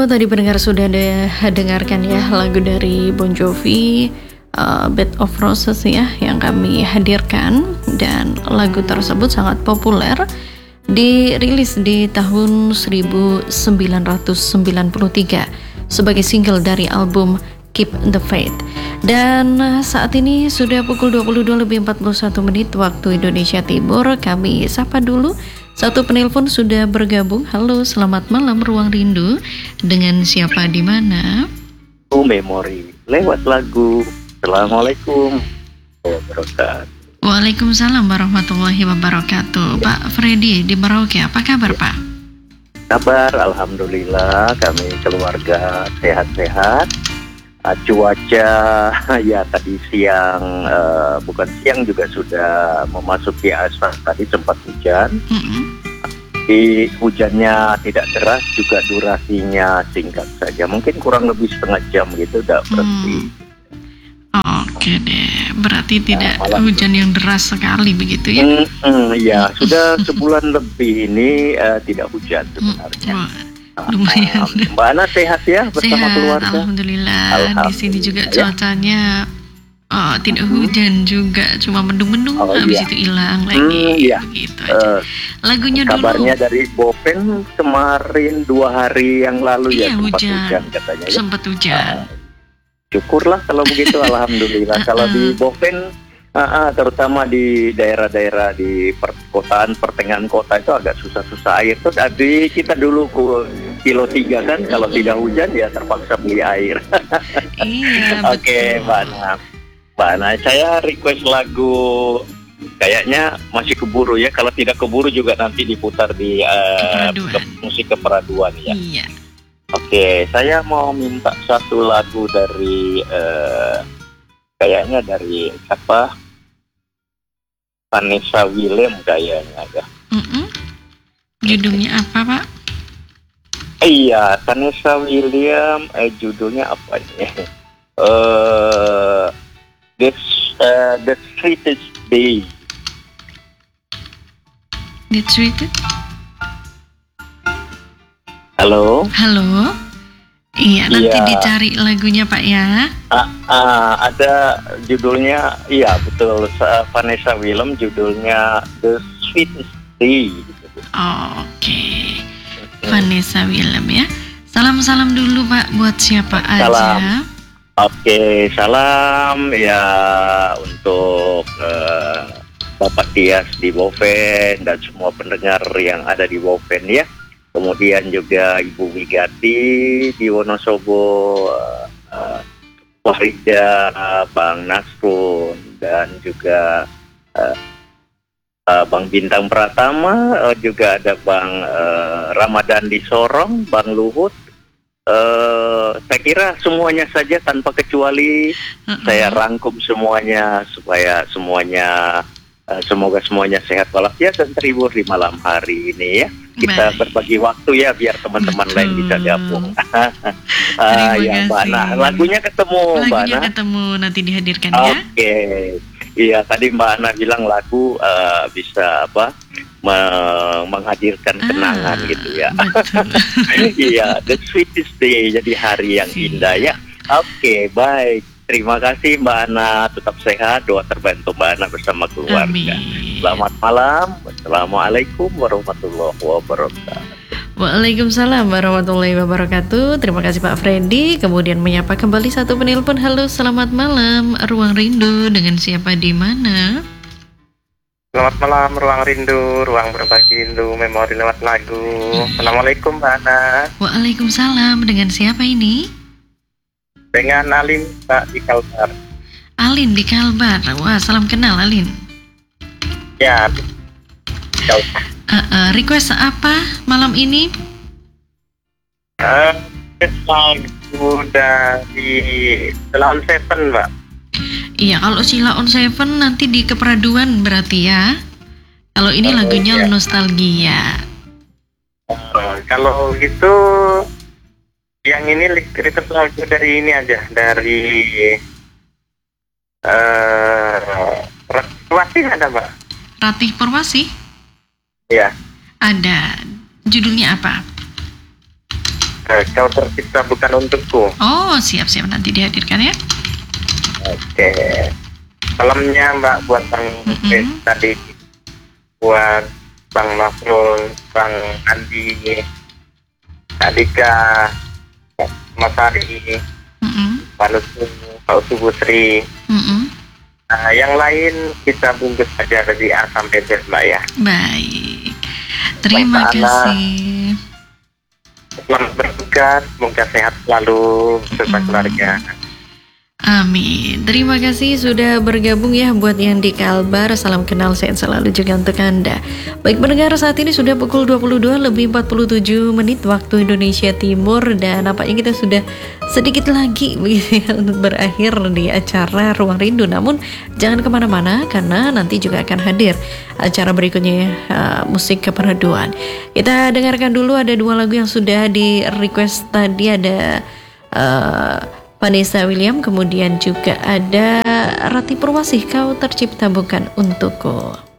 Tadi pendengar sudah dengarkan ya lagu dari Bon Jovi, Bed of Roses ya, yang kami hadirkan. Dan lagu tersebut sangat populer, dirilis di tahun 1993 sebagai single dari album Keep the Faith. Dan saat ini sudah pukul 22:41 waktu Indonesia Timur. Kami sapa dulu satu penelpon sudah bergabung. Halo, selamat malam Ruang Rindu. Dengan siapa di mana? Memori lewat lagu. Assalamualaikum wabarakatuh. Waalaikumsalam warahmatullahi wabarakatuh. Pak Freddy di Merauke, apa kabar Pak? Kabar alhamdulillah, kami keluarga sehat-sehat. Cuaca ya tadi siang, bukan siang juga sudah memasuki asar, tadi sempat hujan. Di hujannya tidak deras, juga durasinya singkat saja, mungkin kurang lebih setengah jam gitu udah berhenti. Oke deh, berarti tidak hujan yang deras sekali begitu ya? Ya sudah sebulan lebih ini tidak hujan sebenarnya. Lumayan. Mbak Ana sehat ya bersama sehat, keluarga? Alhamdulillah. Di sini juga cuacanya tidak hujan juga, cuma mendung-mendung, habis itu hilang lagi. Begitu aja. Lagunya kabarnya dulu. Dari Boven kemarin 2 hari yang lalu ya sempat hujan katanya ya. Sempat hujan. Syukurlah kalau begitu, alhamdulillah. Kalau di Boven terutama di daerah-daerah di perkotaan, pertengahan kota itu agak susah-susah air. Terus tadi kita dulu kilo 3 kan, kalau tidak hujan ya terpaksa beli air. Iya, Oke, Mbak Ana, saya request lagu, kayaknya masih keburu ya. Kalau tidak keburu juga nanti diputar di musik keperaduan ya. Iya. Oke, saya mau minta satu lagu dari kayaknya dari apa? Vanessa William kayaknya ya. Judulnya apa Pak? Iya, Vanessa William. Judulnya apa ini? The Sweetest Day. The Sweetest. Halo. Iya, nanti dicari lagunya Pak ya. Ada judulnya, iya betul, Vanessa William, judulnya The Sweetest Day. Oke. Vanessa William ya. Salam-salam dulu Pak buat siapa aja. Oke, salam ya untuk Bapak Tias di Boven dan semua pendengar yang ada di Boven ya. Kemudian juga Ibu Wigati di Wonosobo, Farida, Bang Nasrun, dan juga Bang Bintang Pratama, juga ada Bang Ramadan di Sorong, Bang Luhut. Saya kira semuanya saja tanpa kecuali saya rangkum semuanya supaya semuanya semoga semuanya sehat walafiat dan terhibur di malam hari ini ya. Kita berbagi waktu ya biar teman-teman lain bisa gabung. Ya Mbak Ana, lagunya ketemu Mbak Ana. Ketemu nanti dihadirkan ya. Oke. Iya, tadi Mbak Ana bilang lagu bisa menghadirkan kenangan gitu ya. Iya, The Sweetest Day, jadi hari yang indah ya. Oke, baik. Terima kasih Mbak Ana, tetap sehat, doa terbaik untuk Mbak Ana bersama keluarga. Selamat malam. Wassalamualaikum warahmatullahi wabarakatuh. Waalaikumsalam warahmatullahi wabarakatuh. Terima kasih Pak Freddy. Kemudian menyapa kembali satu penelpon. Halo, selamat malam Ruang Rindu, dengan siapa di mana? Selamat malam Ruang Rindu, ruang berbagi rindu, memori lewat lagu. Assalamualaikum Mbak Ana. Waalaikumsalam, dengan siapa ini? Dengan Alin Pak di Kalbar. Alin di Kalbar. Wah, salam kenal Alin. Ya, Kalbar. Request apa malam ini? Lagu dari Sheila on 7 Mbak. Iya, kalau Sheila on 7 nanti di keperaduan berarti ya. Kalau ini lagunya nostalgia. Kalau gitu yang ini request lagu dari ini aja, dari Ratih ada Mbak? Ratih Purwasi? Iya. Ada. Judulnya apa? Kau tercipta bukan untukku. Oh, siap-siap, nanti dihadirkan ya. Oke. Salamnya Mbak buat Bang Chris tadi, buat Bang Nafrul, Bang Andi, Kak Dika, Mas Ari, Pak Lutu, Pak Subusri. Nah, yang lain kita bungkus saja dari A sampai Z, Mbak ya. Baik, terima kasih. Selamat bertugas, semoga sehat selalu beserta keluarga. Amin. Terima kasih sudah bergabung ya buat yang di Kalbar. Salam kenal, sehat selalu juga untuk Anda. Baik pendengar, saat ini sudah pukul 22 lebih 47 menit waktu Indonesia Timur, dan nampaknya kita sudah sedikit lagi begitu ya untuk berakhir di acara Ruang Rindu. Namun jangan kemana-mana karena nanti juga akan hadir acara berikutnya musik keperduan. Kita dengarkan dulu, ada dua lagu yang sudah di request tadi, ada Vanessa William, kemudian juga ada Rati Purwasih, Kau Tercipta Bukan Untukku.